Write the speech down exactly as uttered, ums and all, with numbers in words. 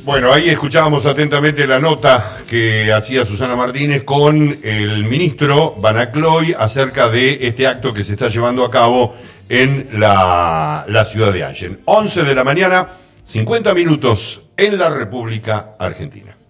Bueno, ahí escuchábamos atentamente la nota que hacía Susana Martínez con el ministro Banacloy acerca de este acto que se está llevando a cabo en la, la ciudad de Allen. once de la mañana, cincuenta minutos en la República Argentina.